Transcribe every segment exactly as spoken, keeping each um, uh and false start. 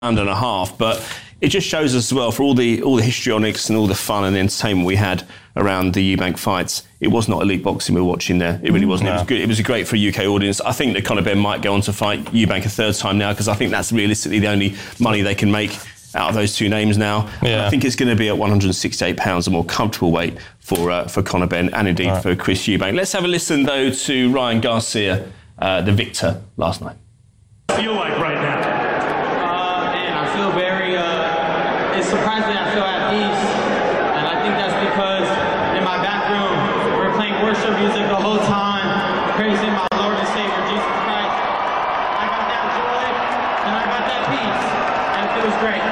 and a half, but it just shows us as well, for all the all the histrionics and all the fun and the entertainment we had around the Eubank fights, it was not elite boxing we were watching there. It really wasn't. No. It was good. It was great for a U K audience. I think that Conor Benn might go on to fight Eubank a third time now, because I think that's realistically the only money they can make out of those two names now. Yeah. I think it's going to be at one hundred sixty-eight pounds, a more comfortable weight for uh, for Conor Benn and indeed right. for Chris Eubank. Let's have a listen though to Ryan Garcia, uh, the victor last night. What do you feel like right now? Uh, man, I feel very, uh, it's surprising I feel at peace. And I think that's because in my back room, we were playing worship music the whole time, praising my Lord and Savior, Jesus Christ. I got that joy and I got that peace, and it feels great.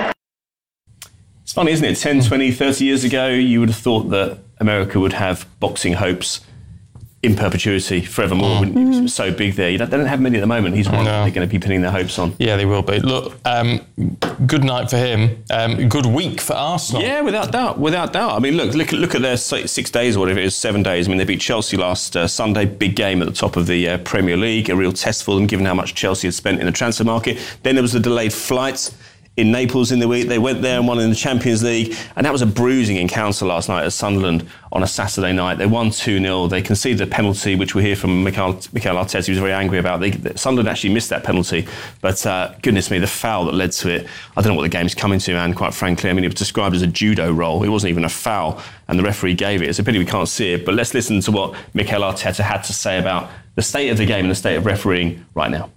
It's funny, isn't it? ten, twenty, thirty years ago, you would have thought that America would have boxing hopes in perpetuity, forevermore. Mm. Wouldn't you? It was so big there. You don't, they don't have many at the moment. He's one no. they're going to be pinning their hopes on. Yeah, they will be. Look, um, good night for him. Um, good week for Arsenal. Yeah, without doubt, without doubt. I mean, look, look, look at their six days or whatever it is, seven days. I mean, they beat Chelsea last uh, Sunday, big game at the top of the uh, Premier League, a real test for them, given how much Chelsea had spent in the transfer market. Then there was the delayed flight in Naples in the week. They went there and won in the Champions League, and that was a bruising encounter last night at Sunderland on a Saturday night. They won two nil. They conceded a penalty, which we hear from Mikel, Mikel Arteta. He was very angry about. They, Sunderland actually missed that penalty, but uh, goodness me, the foul that led to it, I don't know what the game's coming to, man, quite frankly. I mean, it was described as a judo roll. It wasn't even a foul, and the referee gave it. It's a pity we can't see it, but let's listen to what Mikel Arteta had to say about the state of the game and the state of refereeing right now.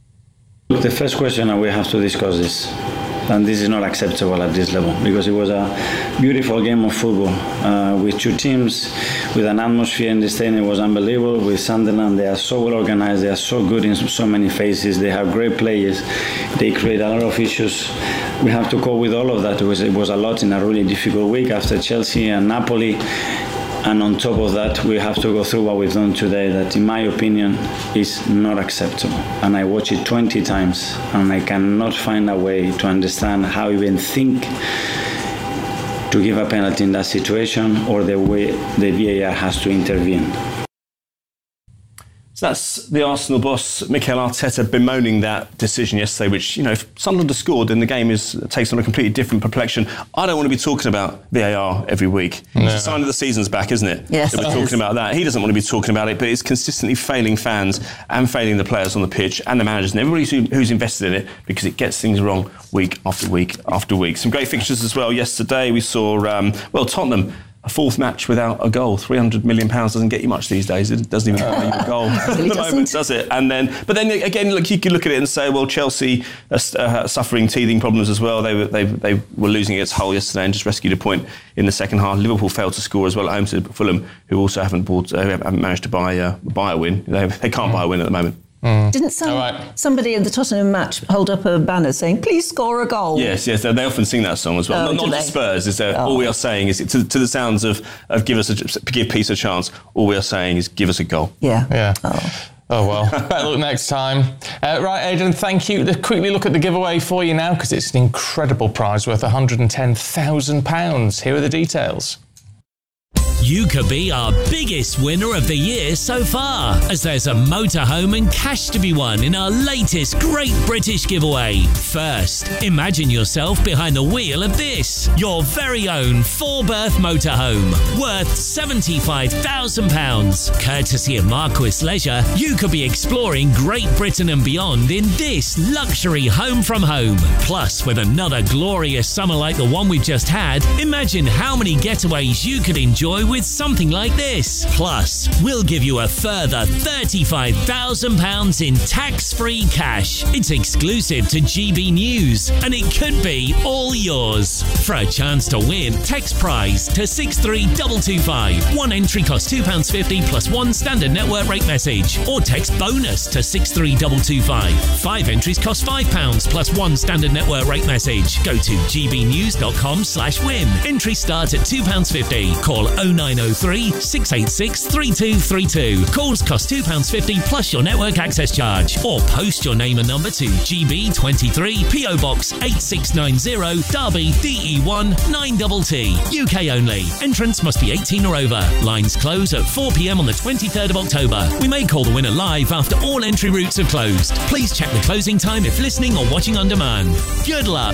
The first question, we have to discuss this. And this is not acceptable at this level, because it was a beautiful game of football uh, with two teams, with an atmosphere in the stadium. It was unbelievable. With Sunderland, they are so well organized, they are so good in so many phases, they have great players, they create a lot of issues. We have to cope with all of that. It was, it was a lot in a really difficult week after Chelsea and Napoli. And on top of that, we have to go through what we've done today, that in my opinion is not acceptable. And I watched it twenty times and I cannot find a way to understand how you even think to give a penalty in that situation, or the way the V A R has to intervene. So that's the Arsenal boss, Mikel Arteta, bemoaning that decision yesterday, which, you know, if Sunderland has scored, then the game is takes on a completely different complexion. I don't want to be talking about V A R every week. No. It's a sign of the season's back, isn't it? Yes, that we're talking about that. He doesn't want to be talking about it, but it's consistently failing fans and failing the players on the pitch and the managers and everybody who's invested in it, because it gets things wrong week after week after week. Some great fixtures as well yesterday. We saw, um, well, Tottenham, a fourth match without a goal. three hundred million pounds doesn't get you much these days. It doesn't even get you a goal at the moment, does it? And then, but then again, look, you could look at it and say, well, Chelsea are uh, suffering teething problems as well. They were they they were losing against Hull yesterday and just rescued a point in the second half. Liverpool failed to score as well at home to Fulham, who also haven't bought, uh, haven't managed to buy uh, buy a win. They, they can't mm. buy a win at the moment. Mm. Didn't some, right. somebody in the Tottenham match hold up a banner saying, please score a goal? Yes, yes, they often sing that song as well. Oh, not not to Spurs. Is there, oh. All we are saying is, to, to the sounds of, of give us a, give peace a chance, all we are saying is give us a goal. Yeah. Yeah. Oh. Oh, well, better luck next time. Uh, right, Aidan, thank you. Let's quickly look at the giveaway for you now, because it's an incredible prize worth one hundred ten thousand pounds. Here are the details. You could be our biggest winner of the year so far, as there's a motorhome and cash to be won in our latest Great British Giveaway. First, imagine yourself behind the wheel of this, your very own four-berth motorhome, worth seventy-five thousand pounds. Courtesy of Marquis Leisure, you could be exploring Great Britain and beyond in this luxury home from home. Plus, with another glorious summer like the one we've just had, imagine how many getaways you could enjoy with something like this. Plus, we'll give you a further thirty-five thousand pounds in tax-free cash. It's exclusive to G B News, and it could be all yours. For a chance to win, text prize to six three two two five. One entry costs two pounds fifty plus one standard network rate message. Or text bonus to six three two two five. Five entries cost five pounds plus one standard network rate message. Go to gbnews dot com slash win. Entry starts at two pounds fifty. Call oh nine nine oh three, six eight six, three two three two. Calls cost two pounds fifty plus your network access charge. Or post your name and number to G B twenty-three, P O Box eight six nine zero, Derby, D E one nine T T. U K only. Entrance must be eighteen or over. Lines close at four p m on the twenty-third of October. We may call the winner live after all entry routes have closed. Please check the closing time if listening or watching on demand. Good luck.